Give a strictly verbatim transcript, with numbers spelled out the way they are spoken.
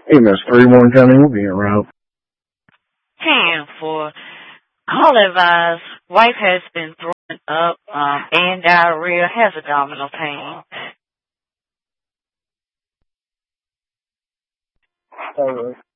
Hey, Miss three one County will be around. ten for call advice. Wife has been throwing up um, and diarrhea, has abdominal pain. All right.